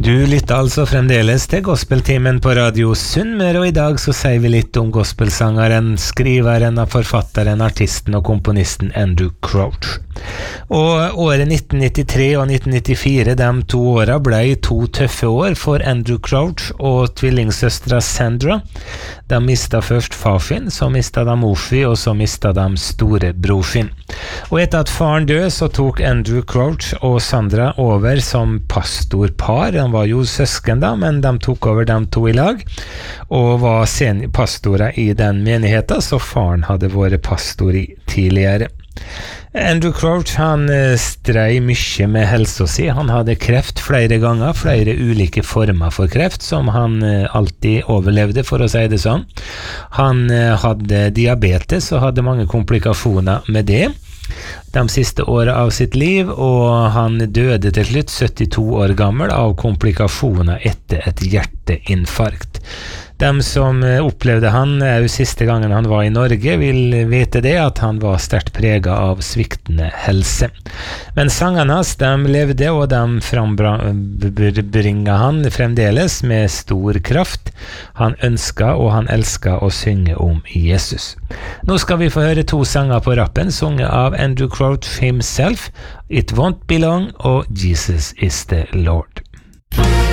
Du lytter altså fremdeles til Gospeltimen på Radio Sunnmøre, og I dag så sier vi litt om gospelsangeren, skriveren, forfatteren, artisten og komponisten Andrew Crouch. Og året 1993 og 1994, de to årene ble to tøffe år for Andrew Crouch og tvillingsøstra Sandra. De mistet først far sin, så mistet de mor sin, og så mistet de storebror sin. Og etter at faren døde, så tok Andrew Crouch og Sandra over som pastorpar. De var jo søsken da, men de tok over dem to I lag, og var pastorer I den menigheten, så faren hadde vært pastor I tidligere. Andrew Crouch, han strei mye med helsa si. Han hadde kreft flere ganger, flere ulike former for kreft, som han alltid overlevde, for å si det sånn. Han hadde diabetes og hadde mange komplikasjoner med det de siste årene av sitt liv, og han døde til slutt 72 år gammel av komplikasjoner etter et hjerteinfarkt. De som opplevde han jo siste gangen han var I Norge vil vite det at han var sterkt preget av sviktende helse. Men sangene hans, de levde, og de frambringet han fremdeles med stor kraft. Han ønsket og han elsket å synge om Jesus. Nå skal vi få høre to sanger på rappen, sunget av Andrew Crouch himself, It Won't Be Long og Jesus is the Lord.